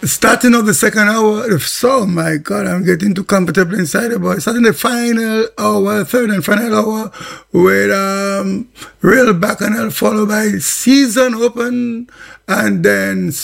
Starting of the second hour, so my God, I'm getting too comfortable inside the boy. Starting the final hour, third and final hour, with Real Bacchanal followed by Season Open, and then